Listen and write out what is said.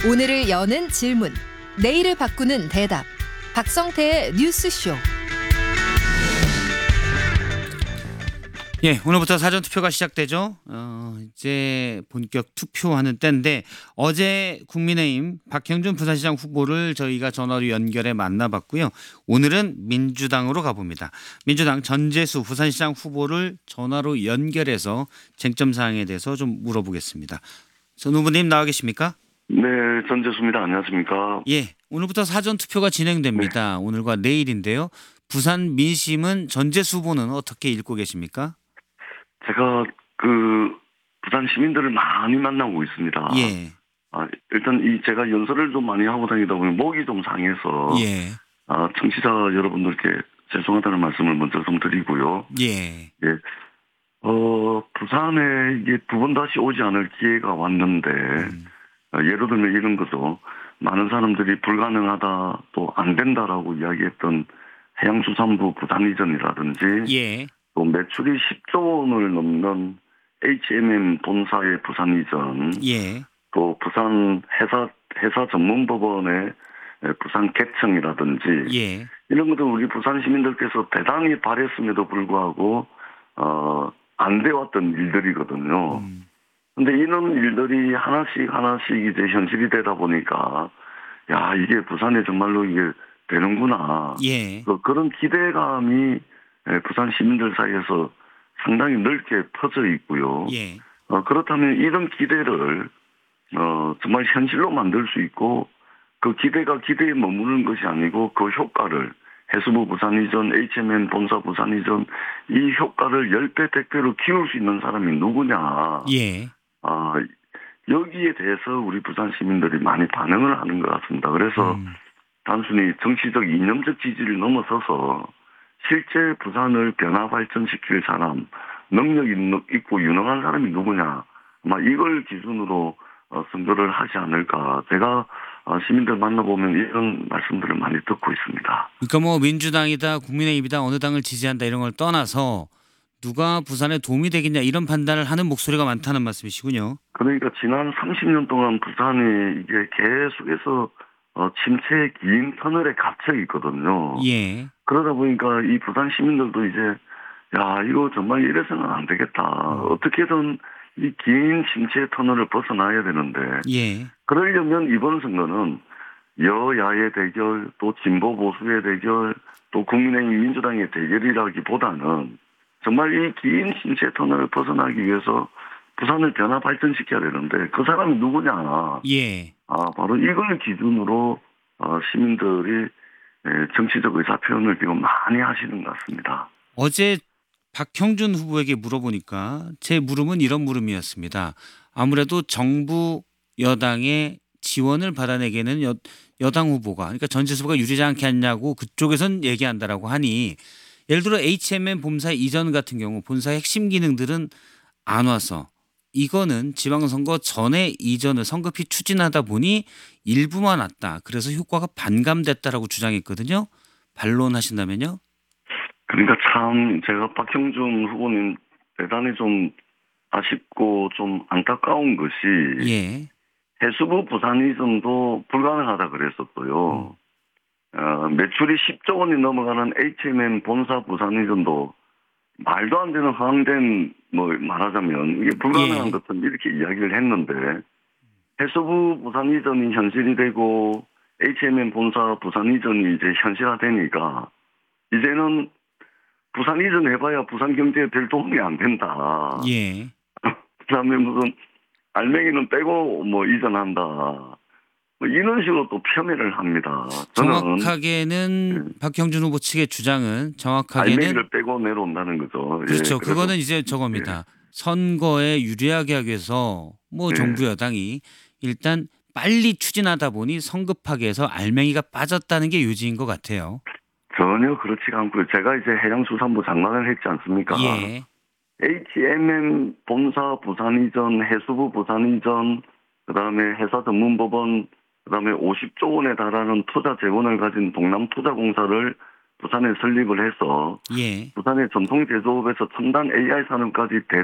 오늘을 여는 질문, 내일을 바꾸는 대답. 박성태의 뉴스쇼. 예, 오늘부터 사전투표가 시작되죠. 이제 본격 투표하는 때인데 어제 국민의힘 박형준 부산시장 후보를 저희가 전화로 연결해 만나봤고요. 오늘은 민주당으로 가봅니다. 민주당 전재수 부산시장 후보를 전화로 연결해서 쟁점 사항에 대해서 좀 물어보겠습니다. 전 후보님 나와 계십니까? 네, 전재수입니다. 안녕하십니까? 예, 오늘부터 사전투표가 진행됩니다. 네. 오늘과 내일인데요. 부산 민심은 전재수 후보는 어떻게 읽고 계십니까? 제가 부산 시민들을 많이 만나고 있습니다. 예. 일단 제가 연설을 좀 많이 하고 다니다 보면 목이 좀 상해서 예. 청취자 여러분들께 죄송하다는 말씀을 먼저 좀 드리고요. 예. 예. 부산에 이게 두 번 다시 오지 않을 기회가 왔는데 예를 들면 이런 거죠. 많은 사람들이 불가능하다 또 안 된다라고 이야기했던 해양수산부 부산 이전이라든지 예. 또 매출이 10조 원을 넘는 HMM 본사의 부산 이전, 예. 또 부산 회사 전문법원의 부산 개청이라든지 예. 이런 것들 우리 부산 시민들께서 대단히 바랬음에도 불구하고 안 돼왔던 일들이거든요. 근데 이런 일들이 하나씩 이제 현실이 되다 보니까 야 이게 부산에 정말로 이게 되는구나. 예. 그런 기대감이 부산 시민들 사이에서 상당히 넓게 퍼져 있고요. 예. 그렇다면 이런 기대를 정말 현실로 만들 수 있고 그 기대가 기대에 머무는 것이 아니고 그 효과를 해수부 부산 이전, HMN 본사 부산 이전 이 효과를 10배, 100배로 키울 수 있는 사람이 누구냐. 예. 여기에 대해서 우리 부산 시민들이 많이 반응을 하는 것 같습니다. 그래서 단순히 정치적 이념적 지지를 넘어서서 실제 부산을 변화 발전시킬 사람, 능력 있고 유능한 사람이 누구냐. 아마 이걸 기준으로 선거를 하지 않을까. 제가 시민들 만나보면 이런 말씀들을 많이 듣고 있습니다. 그러니까 뭐 민주당이다 국민의힘이다 어느 당을 지지한다 이런 걸 떠나서 누가 부산에 도움이 되겠냐 이런 판단을 하는 목소리가 많다는 말씀이시군요. 그러니까 지난 30년 동안 부산이 이게 계속해서 침체의 긴 터널에 갇혀 있거든요. 예. 그러다 보니까 이 부산 시민들도 이제 야 이거 정말 이래서는 안 되겠다. 어떻게든 이 긴 침체의 터널을 벗어나야 되는데 예. 그러려면 이번 선거는 여야의 대결 또 진보 보수의 대결 또 국민의힘 민주당의 대결이라기보다는 정말 이 긴 침체 터널을 벗어나기 위해서 부산을 변화 발전시켜야 되는데 그 사람이 누구냐. 예. 바로 이걸 기준으로 시민들이 정치적 의사 표현을 지금 많이 하시는 것 같습니다. 어제 박형준 후보에게 물어보니까 제 물음은 이런 물음이었습니다. 아무래도 정부 여당의 지원을 받아내기에는 여당 후보가 그러니까 전재수 후보가 유리하지 않겠냐고 그쪽에선 얘기한다라고 하니 예를 들어 HMM 본사 이전 같은 경우 본사의 핵심 기능들은 안 와서 이거는 지방선거 전에 이전을 성급히 추진하다 보니 일부만 왔다. 그래서 효과가 반감됐다라고 주장했거든요. 반론하신다면요? 그러니까 참 제가 박형준 후보님 대단히 좀 아쉽고 좀 안타까운 것이 예. 해수부 부산 이전도 불가능하다 그랬었고요. 매출이 10조 원이 넘어가는 HMM 본사 부산 이전도 말도 안 되는 허황된 말하자면 이게 불가능한 것은 이렇게 이야기를 했는데 해수부 부산 이전이 현실이 되고 HMM 본사 부산 이전이 이제 현실화되니까 이제는 부산 이전 해봐야 부산 경제에 별 도움이 안 된다. 예. 그다음에 무슨 알맹이는 빼고 이전한다. 이런 식으로 또 폄훼를 합니다. 정확하게는 박형준 후보 측의 주장은 정확하게는 알맹이를 빼고 내려온다는 거죠. 그렇죠. 예, 그거는 이제 저겁니다. 선거에 유리하게 하기 위해서 정부 여당이 일단 빨리 추진하다 보니 성급하게 해서 알맹이가 빠졌다는 게 요지인 것 같아요. 전혀 그렇지가 않고요. 제가 이제 해양수산부 장관을 했지 않습니까? 예. HMM 본사 부산 이전, 해수부 부산 이전, 그다음에 회사 전문법원, 그다음에 50조 원에 달하는 투자 재원을 가진 동남투자공사를 부산에 설립을 해서 예. 부산의 전통 제조업에서 첨단 AI 산업까지